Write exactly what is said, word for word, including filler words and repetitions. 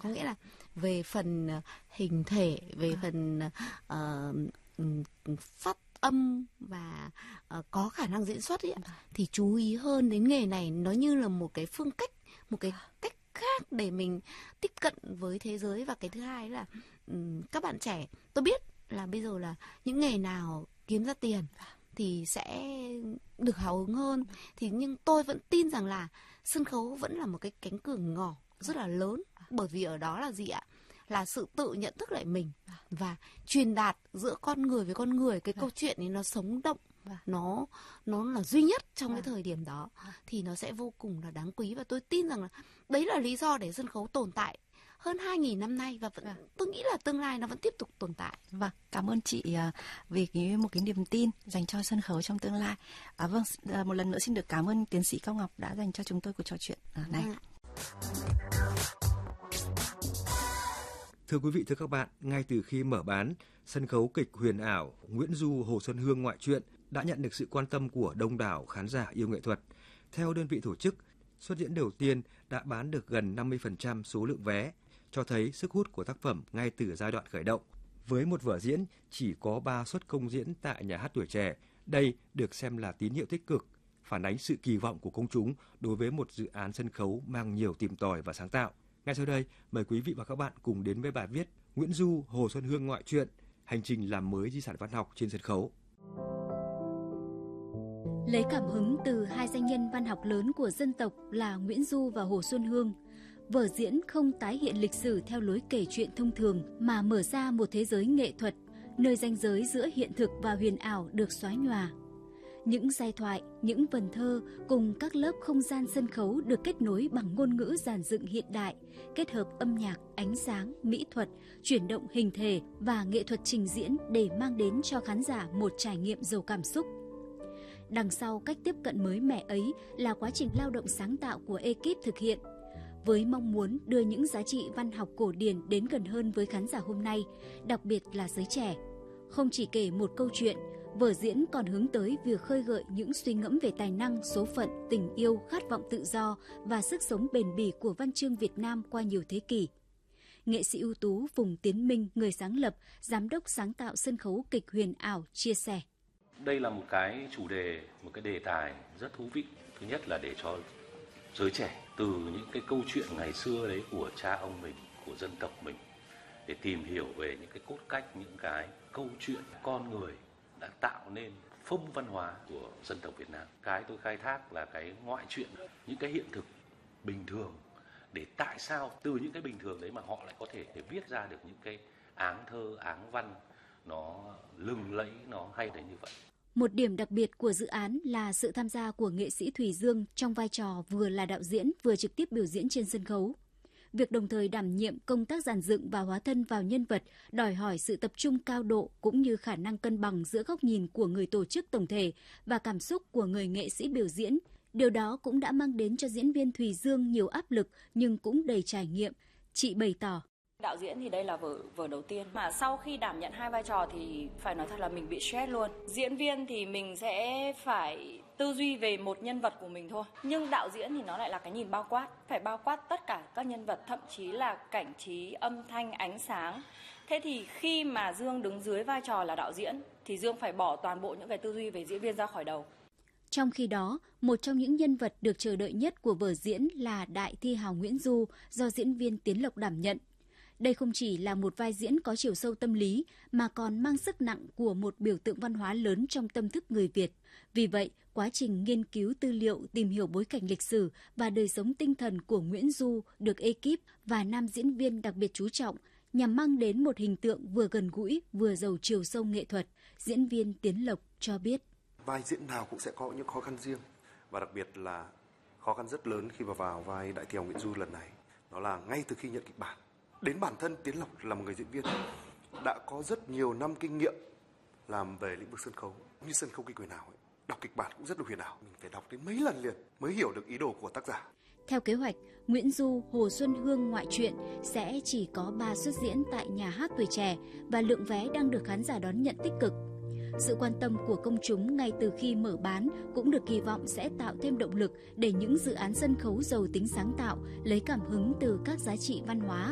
Có nghĩa là về phần hình thể, về à. phần uh, phát âm và uh, có khả năng diễn xuất ấy, à. thì chú ý hơn đến nghề này nó như là một cái phương cách, một cái cách khác để mình tiếp cận với thế giới. Và cái thứ hai là um, các bạn trẻ, tôi biết là bây giờ là những nghề nào kiếm ra tiền thì sẽ được hào hứng hơn, thì nhưng tôi vẫn tin rằng là sân khấu vẫn là một cái cánh cửa ngỏ rất là lớn, bởi vì ở đó là gì ạ? Là sự tự nhận thức lại mình và truyền đạt giữa con người với con người, cái câu chuyện ấy nó sống động, nó nó là duy nhất trong cái thời điểm đó, thì nó sẽ vô cùng là đáng quý. Và tôi tin rằng là đấy là lý do để sân khấu tồn tại hơn hai nghìn năm nay, và vẫn, tôi nghĩ là tương lai nó vẫn tiếp tục tồn tại. Vâng, cảm ơn chị vì cái, một cái niềm tin dành cho sân khấu trong tương lai. À, vâng, một lần nữa xin được cảm ơn tiến sĩ Cao Ngọc đã dành cho chúng tôi cuộc trò chuyện này. À. Thưa quý vị, thưa các bạn, ngay từ khi mở bán, sân khấu kịch huyền ảo Nguyễn Du Hồ Xuân Hương ngoại truyện đã nhận được sự quan tâm của đông đảo khán giả yêu nghệ thuật. Theo đơn vị tổ chức, suất diễn đầu tiên đã bán được gần năm mươi phần trăm số lượng vé, cho thấy sức hút của tác phẩm ngay từ giai đoạn khởi động. Với một vở diễn chỉ có ba suất công diễn tại Nhà hát Tuổi Trẻ, đây được xem là tín hiệu tích cực, phản ánh sự kỳ vọng của công chúng đối với một dự án sân khấu mang nhiều tìm tòi và sáng tạo. Ngay sau đây, mời quý vị và các bạn cùng đến với bài viết Nguyễn Du Hồ Xuân Hương ngoại truyện, hành trình làm mới di sản văn học trên sân khấu. Lấy cảm hứng từ hai danh nhân văn học lớn của dân tộc là Nguyễn Du và Hồ Xuân Hương, vở diễn không tái hiện lịch sử theo lối kể chuyện thông thường mà mở ra một thế giới nghệ thuật, nơi ranh giới giữa hiện thực và huyền ảo được xóa nhòa. Những giai thoại, những vần thơ cùng các lớp không gian sân khấu được kết nối bằng ngôn ngữ dàn dựng hiện đại, kết hợp âm nhạc, ánh sáng, mỹ thuật, chuyển động hình thể và nghệ thuật trình diễn để mang đến cho khán giả một trải nghiệm giàu cảm xúc. Đằng sau cách tiếp cận mới mẻ ấy là quá trình lao động sáng tạo của ekip thực hiện, với mong muốn đưa những giá trị văn học cổ điển đến gần hơn với khán giả hôm nay, đặc biệt là giới trẻ. Không chỉ kể một câu chuyện, vở diễn còn hướng tới việc khơi gợi những suy ngẫm về tài năng, số phận, tình yêu, khát vọng tự do và sức sống bền bỉ của văn chương Việt Nam qua nhiều thế kỷ. Nghệ sĩ ưu tú Phùng Tiến Minh, người sáng lập, giám đốc sáng tạo sân khấu kịch huyền ảo, chia sẻ. Đây là một cái chủ đề, một cái đề tài rất thú vị. Thứ nhất là để cho giới trẻ từ những cái câu chuyện ngày xưa đấy của cha ông mình, của dân tộc mình, để tìm hiểu về những cái cốt cách, những cái câu chuyện con người đã tạo nên phong văn hóa của dân tộc Việt Nam. Cái tôi khai thác là cái ngoại truyện, những cái hiện thực bình thường, để tại sao từ những cái bình thường đấy mà họ lại có thể để viết ra được những cái áng thơ, áng văn nó lừng lẫy, nó hay đến như vậy. Một điểm đặc biệt của dự án là sự tham gia của nghệ sĩ Thùy Dương trong vai trò vừa là đạo diễn vừa trực tiếp biểu diễn trên sân khấu. Việc đồng thời đảm nhiệm công tác dàn dựng và hóa thân vào nhân vật đòi hỏi sự tập trung cao độ cũng như khả năng cân bằng giữa góc nhìn của người tổ chức tổng thể và cảm xúc của người nghệ sĩ biểu diễn. Điều đó cũng đã mang đến cho diễn viên Thùy Dương nhiều áp lực nhưng cũng đầy trải nghiệm. Chị bày tỏ. Đạo diễn thì đây là vở vở đầu tiên, mà sau khi đảm nhận hai vai trò thì phải nói thật là mình bị stress luôn. Diễn viên thì mình sẽ phải tư duy về một nhân vật của mình thôi, nhưng đạo diễn thì nó lại là cái nhìn bao quát, phải bao quát tất cả các nhân vật, thậm chí là cảnh trí, âm thanh, ánh sáng. Thế thì khi mà Dương đứng dưới vai trò là đạo diễn thì Dương phải bỏ toàn bộ những cái tư duy về diễn viên ra khỏi đầu. Trong khi đó, một trong những nhân vật được chờ đợi nhất của vở diễn là đại thi hào Nguyễn Du do diễn viên Tiến Lộc đảm nhận. Đây không chỉ là một vai diễn có chiều sâu tâm lý mà còn mang sức nặng của một biểu tượng văn hóa lớn trong tâm thức người Việt. Vì vậy, quá trình nghiên cứu tư liệu, tìm hiểu bối cảnh lịch sử và đời sống tinh thần của Nguyễn Du được ekip và nam diễn viên đặc biệt chú trọng nhằm mang đến một hình tượng vừa gần gũi vừa giàu chiều sâu nghệ thuật. Diễn viên Tiến Lộc cho biết. Vai diễn nào cũng sẽ có những khó khăn riêng, và đặc biệt là khó khăn rất lớn khi mà vào vai đại thi hào Nguyễn Du lần này. Đó là ngay từ khi nhận kịch bản, đến bản thân Tiến Lộc là một người diễn viên đã có rất nhiều năm kinh nghiệm làm về lĩnh vực sân khấu. Như sân khấu kịch huyền ảo ấy, đọc kịch bản cũng rất là huyền ảo, mình phải đọc đến mấy lần liền mới hiểu được ý đồ của tác giả. Theo kế hoạch, Nguyễn Du Hồ Xuân Hương ngoại truyện sẽ chỉ có ba suất diễn tại Nhà hát Tuổi Trẻ và lượng vé đang được khán giả đón nhận tích cực. Sự quan tâm của công chúng ngay từ khi mở bán cũng được kỳ vọng sẽ tạo thêm động lực để những dự án sân khấu giàu tính sáng tạo, lấy cảm hứng từ các giá trị văn hóa